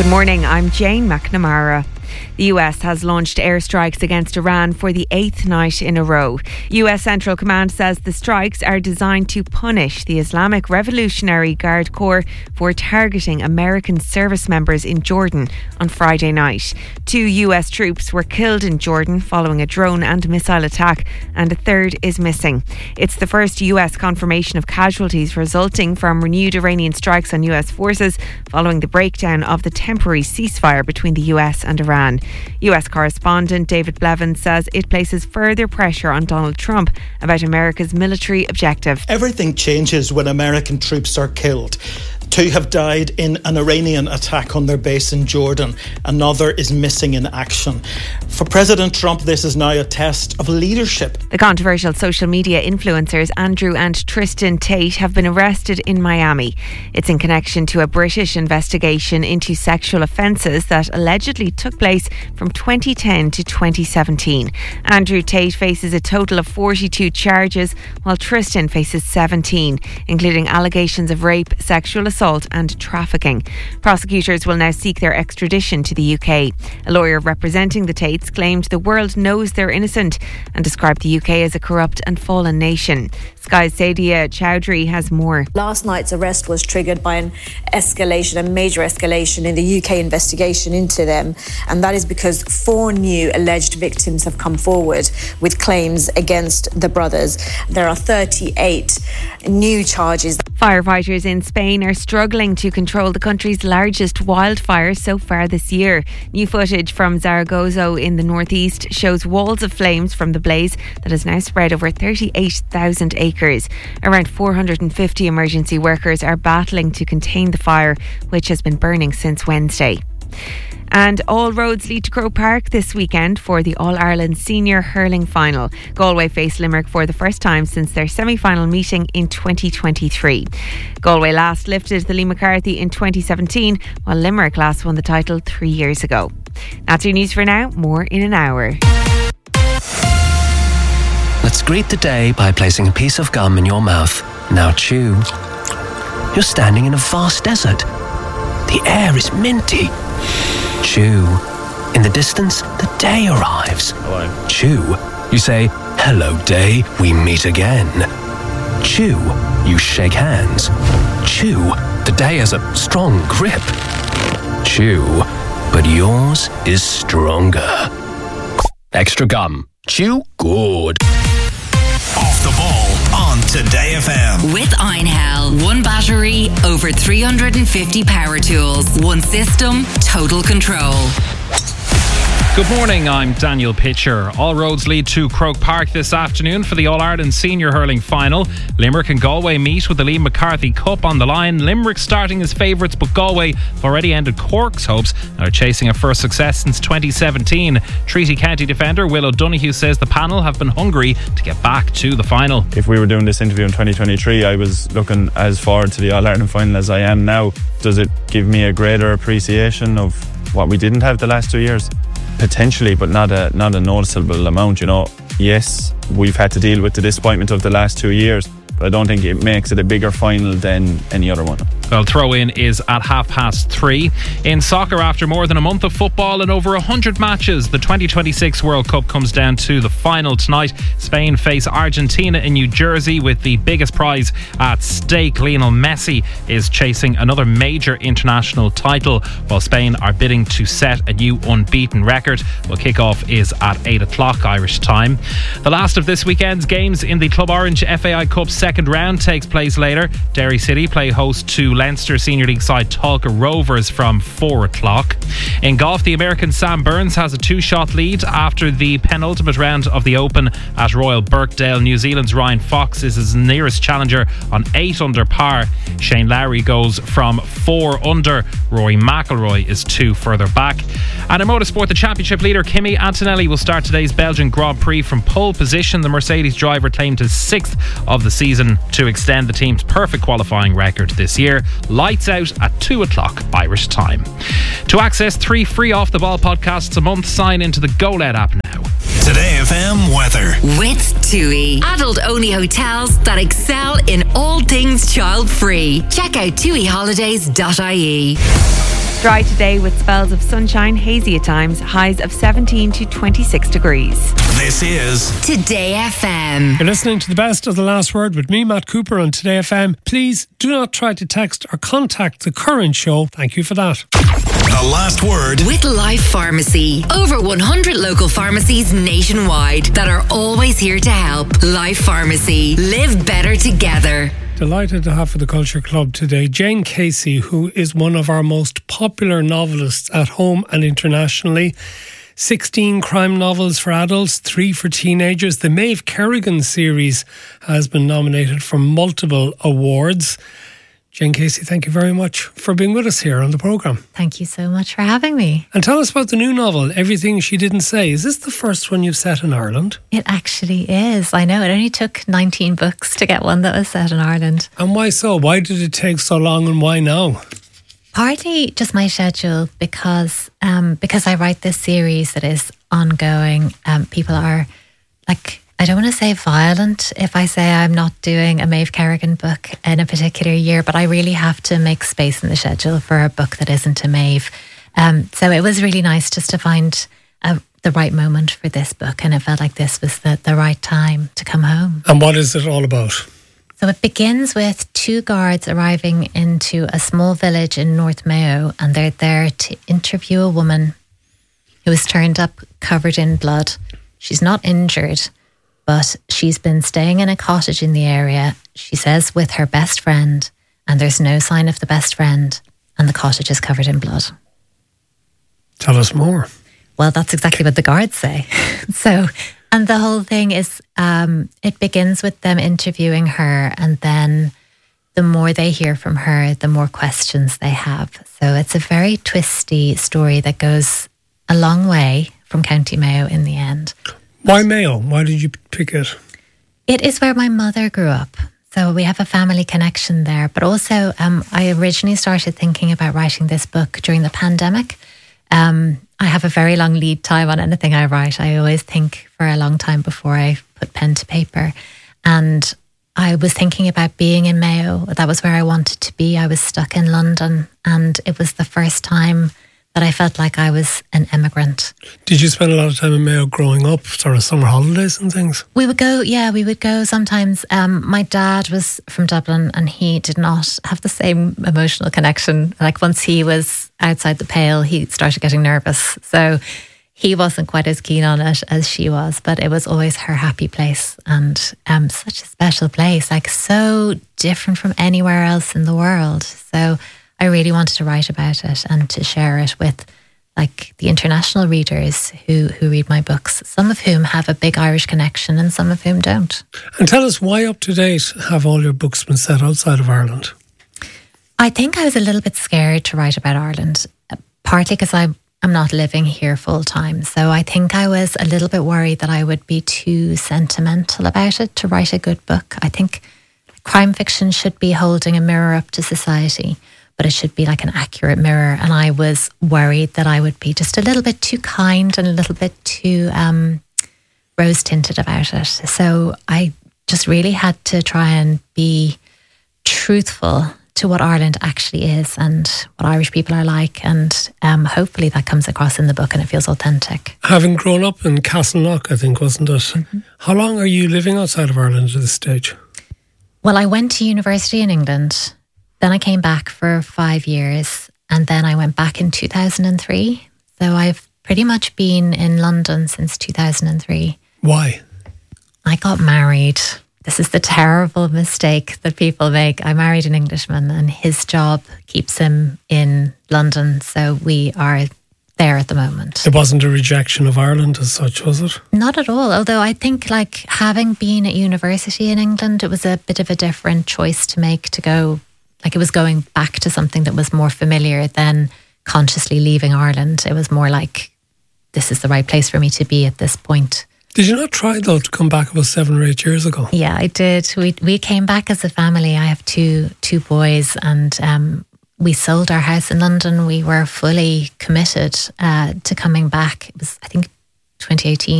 Good morning, I'm Jane McNamara. The US has launched airstrikes against Iran for the 8th night in a row. US Central Command says the strikes are designed to punish the Islamic Revolutionary Guard Corps for targeting American service members in Jordan on Friday night. 2 US troops were killed in Jordan following a drone and missile attack, and a third is missing. It's the first US confirmation of casualties resulting from renewed Iranian strikes on US forces following the breakdown of the temporary ceasefire between the US and Iran. US correspondent David Blevins says it places further pressure on Donald Trump about America's military objective. Everything changes when American troops are killed. 2 have died in an Iranian attack on their base in Jordan. Another is missing in action. For President Trump, this is now a test of leadership. The controversial social media influencers Andrew and Tristan Tate have been arrested in Miami. It's in connection to a British investigation into sexual offences that allegedly took place from 2010 to 2017. Andrew Tate faces a total of 42 charges, while Tristan faces 17, including allegations of rape, sexual assault and trafficking. Prosecutors will now seek their extradition to the UK. A lawyer representing the Tates claimed the world knows they're innocent and described the UK as a corrupt and fallen nation. Sky's Sadia Chowdhury has more. Last night's arrest was triggered by a major escalation in the UK investigation into them, and that is because 4 new alleged victims have come forward with claims against the brothers. There are 38 new charges. Firefighters in Spain are struggling to control the country's largest wildfire so far this year. New footage from Zaragoza in the northeast shows walls of flames from the blaze that has now spread over 38,000 acres. Around 450 emergency workers are battling to contain the fire, which has been burning since Wednesday. And all roads lead to Croke Park this weekend for the All-Ireland Senior Hurling Final. Galway face Limerick for the first time since their semi-final meeting in 2023. Galway last lifted the Lee McCarthy in 2017, while Limerick last won the title 3 years ago. That's your news for now. More in an hour. Let's greet the day by placing a piece of gum in your mouth. Now chew. You're standing in a vast desert. The air is minty. Chew. In the distance, the day arrives. Hello. Chew. You say, "Hello, day, we meet again." Chew. You shake hands. Chew. The day has a strong grip. Chew. But yours is stronger. Extra gum. Chew good. Off the ball on Today FM. With Einhell. 1 battery, over 350 power tools. 1 system, total control. Good morning, I'm Daniel Pitcher. All roads lead to Croke Park this afternoon for the All-Ireland Senior Hurling Final. Limerick and Galway meet with the Liam McCarthy Cup on the line. Limerick starting as favourites, but Galway have already ended Cork's hopes and are chasing a first success since 2017. Treaty County defender Will O'Donoghue says the panel have been hungry to get back to the final. If we were doing this interview in 2023, I was looking as forward to the All-Ireland Final as I am now. Does it give me a greater appreciation of what we didn't have the last 2 years? Potentially, but not a noticeable amount, you know. Yes, we've had to deal with the disappointment of the last 2 years, but I don't think it makes it a bigger final than any other one. Well, throw-in is at 3:30. In soccer, after more than a month of football and over 100 matches, the 2026 World Cup comes down to the final tonight. Spain face Argentina in New Jersey with the biggest prize at stake. Lionel Messi is chasing another major international title, while Spain are bidding to set a new unbeaten record. Well, kick-off is at 8 o'clock Irish time. The last of this weekend's games in the Club Orange FAI Cup second round takes place later. Derry City play host to Leinster Senior League side Talca Rovers from 4 o'clock. In golf, the American Sam Burns has a 2-shot lead after the penultimate round of the Open at Royal Birkdale. New Zealand's Ryan Fox is his nearest challenger on 8 under par. Shane Lowry goes from 4 under. Rory McIlroy is 2 further back. And in motorsport, the championship leader Kimi Antonelli will start today's Belgian Grand Prix from pole position. The Mercedes driver claimed his 6th of the season to extend the team's perfect qualifying record this year. Lights out at 2 o'clock Irish time. To access 3 free Off the Ball podcasts a month, sign into the GoLed app now. Today FM weather. With TUI. Adult-only hotels that excel in all things child-free. Check out TUIHolidays.ie. Dry today with spells of sunshine, hazy at times, highs of 17 to 26 degrees. This is Today FM. You're listening to the best of The Last Word with me, Matt Cooper, on Today FM. Please do not try to text or contact the current show. Thank you for that. The Last Word With Life Pharmacy. Over 100 local pharmacies nationwide that are always here to help. Life Pharmacy. Live better together. Delighted to have for the Culture Club today Jane Casey, who is one of our most popular novelists at home and internationally. 16 crime novels for adults, 3 for teenagers. The Maeve Kerrigan series has been nominated for multiple awards. Jane Casey, thank you very much for being with us here on the programme. Thank you so much for having me. And tell us about the new novel, Everything She Didn't Say. Is this the first one you've set in Ireland? It actually is. I know, it only took 19 books to get one that was set in Ireland. And why so? Why did it take so long and why now? Partly just my schedule, because I write this series that is ongoing. People are I don't want to say violent if I say I'm not doing a Maeve Kerrigan book in a particular year, but I really have to make space in the schedule for a book that isn't a Maeve. So it was really nice just to find the right moment for this book, and it felt like this was the right time to come home. And what is it all about? So it begins with 2 guards arriving into a small village in North Mayo, and they're there to interview a woman who is turned up covered in blood. She's not injured, but she's been staying in a cottage in the area, she says, with her best friend, and there's no sign of the best friend, and the cottage is covered in blood. Tell us more. Well, that's exactly what the guards say. And the whole thing is, it begins with them interviewing her, and then the more they hear from her, the more questions they have. So it's a very twisty story that goes a long way from County Mayo in the end. Why Mayo? Why did you pick it? It is where my mother grew up. So we have a family connection there. But also, I originally started thinking about writing this book during the pandemic. I have a very long lead time on anything I write. I always think for a long time before I put pen to paper. And I was thinking about being in Mayo. That was where I wanted to be. I was stuck in London, and it was the first time that I felt like I was an immigrant. Did you spend a lot of time in Mayo growing up, sort of summer holidays and things? We would go sometimes. My dad was from Dublin, and he did not have the same emotional connection. Like, once he was outside the pale, he started getting nervous. So he wasn't quite as keen on it as she was, but it was always her happy place, and such a special place, like so different from anywhere else in the world. So I really wanted to write about it and to share it with the international readers who read my books, some of whom have a big Irish connection and some of whhom don't. And tell us, why Up to Date have all your books been set outside of Ireland? I think I was a little bit scared to write about Ireland, partly because I'm not living here full time. So I think I was a little bit worried that I would be too sentimental about it to write a good book. I think crime fiction should be holding a mirror up to society, but it should be like an accurate mirror. And I was worried that I would be just a little bit too kind and a little bit too rose-tinted about it. So I just really had to try and be truthful to what Ireland actually is and what Irish people are like. And hopefully that comes across in the book and it feels authentic. Having grown up in Castleknock, I think, wasn't it? Mm-hmm. How long are you living outside of Ireland at this stage? Well, I went to university in England. Then I came back for 5 years, and then I went back in 2003. So I've pretty much been in London since 2003. Why? I got married. This is the terrible mistake that people make. I married an Englishman, and his job keeps him in London. So we are there at the moment. It wasn't a rejection of Ireland as such, was it? Not at all. Although I think, having been at university in England, it was a bit of a different choice to make, to go. It was going back to something that was more familiar than consciously leaving Ireland. It was more like, this is the right place for me to be at this point. Did you not try, though, to come back about 7 or 8 years ago? Yeah, I did. We came back as a family. I have two boys, and we sold our house in London. We were fully committed to coming back. It was, I think, 2018.